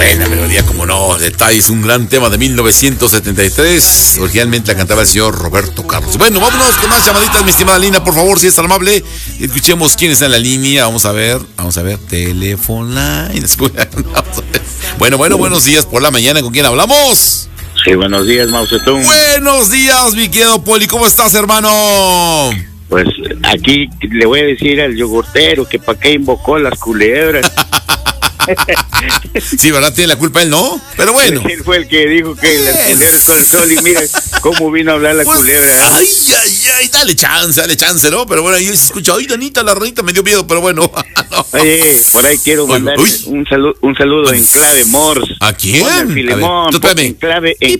buena melodía, como no. Detalles, un gran tema de 1973. Originalmente la cantaba el señor Roberto Carlos. Bueno, vámonos con más llamaditas, mi estimada Lina, por favor, si es tan amable. Escuchemos quién está en la línea. Vamos a ver. Telephone Lines. Bueno, buenos días por la mañana. ¿Con quién hablamos? Sí, buenos días, Mao Zedong. Buenos días, mi querido Poli. ¿Cómo estás, hermano? Pues aquí le voy a decir al yogurtero que para qué invocó las culebras. Sí, ¿verdad? Tiene la culpa él, ¿no? Pero bueno. Él fue el que dijo que las culebras son el sol y mira cómo vino a hablar la culebra. Ay, dale chance, ¿no? Pero bueno, ahí se escucha, ay, Danita, la ranita me dio miedo, pero bueno. No. Oye, por ahí quiero mandar un saludo en clave Morse. ¿A quién? A Filemón, en clave Morse.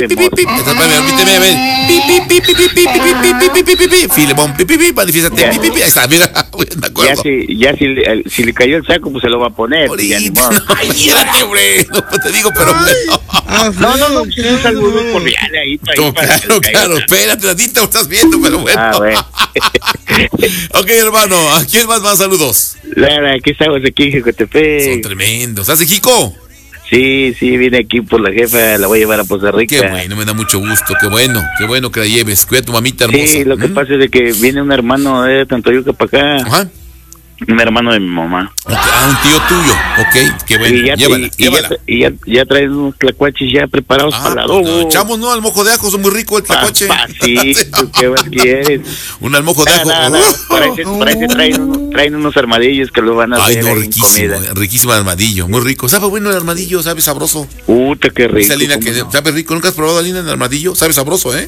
Filemón, manifiéstate, ahí está, mira, de acuerdo. Ya si le cayó el saco, pues se lo va a poner. Ay, espérate, hombre, no te digo, pero bueno. No, un saludo cordial ahí. Claro, espérate, Danita, lo estás viendo, pero bueno. Bueno. Ok, hermano, ¿a quién más saludos? Aquí estamos aquí en Jicotepec. Son tremendos. ¿Estás de Jico? Sí, vine aquí por la jefa, la voy a llevar a Poza Rica. Qué bueno, me da mucho gusto, qué bueno que la lleves. Cuida a tu mamita hermosa. Sí, lo que pasa es de que viene un hermano de Tantoyuca para acá. Ajá. Un hermano de mi mamá. Okay, un tío tuyo, ok, qué bueno, llévala. Ya traes unos tlacuaches ya preparados para el adobo. Echamos, ¿no? Al mojo de ajo, es muy rico el tlacuache. ¿Qué más quieres? Un almojo de ajo. Parece traen unos armadillos que lo van a hacer. Ay, no, riquísimo el armadillo, muy rico. ¿Sabe bueno el armadillo? ¿Sabe sabroso? Qué rico. Esa Lina que sabe rico. ¿Nunca has probado, Lina, el armadillo? Sabe sabroso, ¿eh?